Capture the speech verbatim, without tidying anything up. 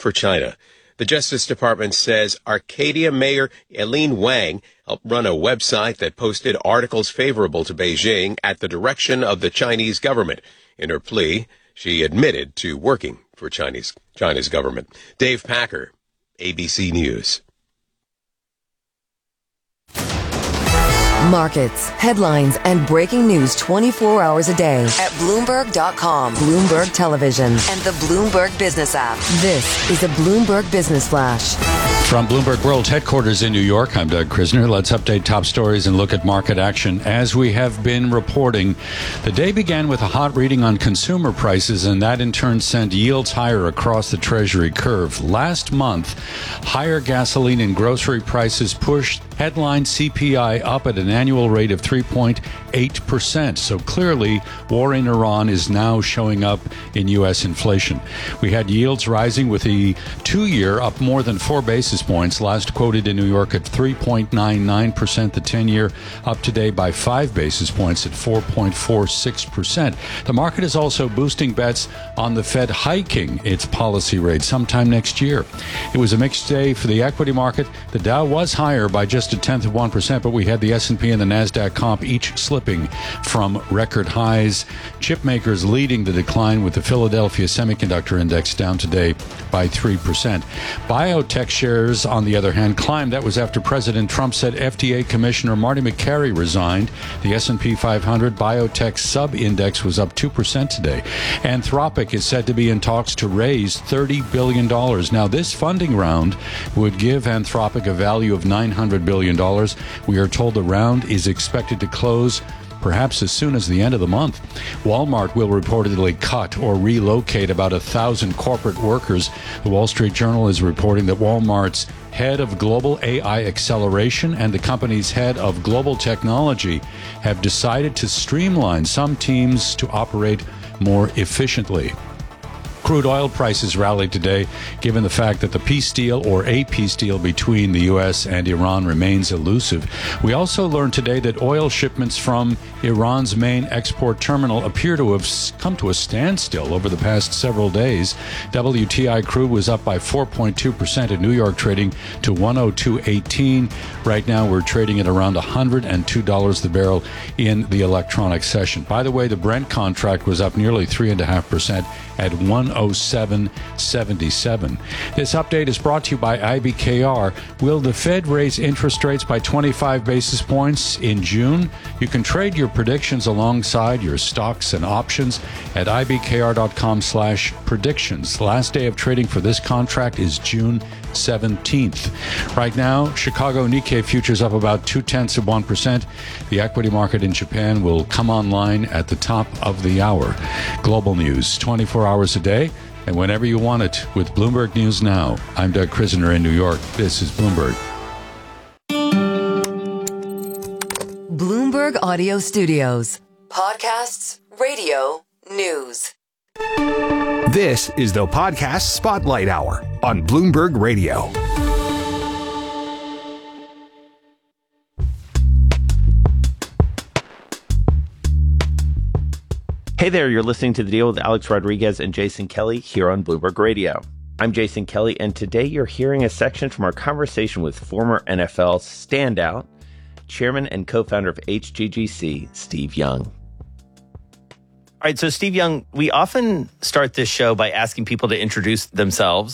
for China. The Justice Department says Arcadia Mayor Eileen Wang helped run a website that posted articles favorable to Beijing at the direction of the Chinese government. In her plea, she admitted to working for Chinese China's government. Dave Packer, A B C News. Markets, headlines, and breaking news twenty-four hours a day at Bloomberg dot com, Bloomberg Television, and the Bloomberg Business app. This is a Bloomberg Business Flash. From Bloomberg World Headquarters in New York, I'm Doug Krisner. Let's update top stories and look at market action. As we have been reporting, the day began with a hot reading on consumer prices, and that in turn sent yields higher across the Treasury curve. Last month, higher gasoline and grocery prices pushed headline C P I up at an annual rate of three point eight percent. So clearly, war in Iran is now showing up in U S inflation. We had yields rising with the two-year up more than four basis points, last quoted in New York at three point nine nine percent. The ten-year up today by five basis points at four point four six percent. The market is also boosting bets on the Fed hiking its policy rate sometime next year. It was a mixed day for the equity market. The Dow was higher by just a tenth of one percent, but we had the S and P and the NASDAQ comp each slipping from record highs. Chip makers leading the decline, with the Philadelphia Semiconductor Index down today by three percent. Biotech shares, on the other hand, climbed. That was after President Trump said F D A Commissioner Marty McCary resigned. The S and P five hundred biotech sub-index was up two percent today. Anthropic is said to be in talks to raise thirty billion dollars. Now, this funding round would give Anthropic a value of nine hundred billion dollars. We are told the round is expected to close perhaps as soon as the end of the month. Walmart will reportedly cut or relocate about a thousand corporate workers. The Wall Street Journal is reporting that Walmart's head of global A I acceleration and the company's head of global technology have decided to streamline some teams to operate more efficiently. Crude oil prices rallied today, given the fact that the peace deal or a peace deal between the U S and Iran remains elusive. We also learned today that oil shipments from Iran's main export terminal appear to have come to a standstill over the past several days. W T I crude was up by four point two percent in New York, trading to one oh two eighteen. Right now, we're trading at around one hundred two dollars the barrel in the electronic session. By the way, the Brent contract was up nearly three point five percent at one oh seven seventy-seven. This update is brought to you by I B K R. Will the Fed raise interest rates by twenty-five basis points in June? You can trade your predictions alongside your stocks and options at ibkr.com slash predictions. The last day of trading for this contract is June seventeenth. Right now, Chicago Nikkei futures up about two-tenths of one percent. The equity market in Japan will come online at the top of the hour. Global news, twenty-four hours a day, and whenever you want it, with Bloomberg News Now. I'm Doug Krisner in New York. This is Bloomberg. Bloomberg Audio Studios. Podcasts, radio, news. This is the Podcast Spotlight Hour on Bloomberg Radio. Hey there, you're listening to The Deal with Alex Rodriguez and Jason Kelly here on Bloomberg Radio. I'm Jason Kelly, and today you're hearing a section from our conversation with former N F L standout, chairman and co-founder of H G G C, Steve Young. All right, so Steve Young, we often start this show by asking people to introduce themselves.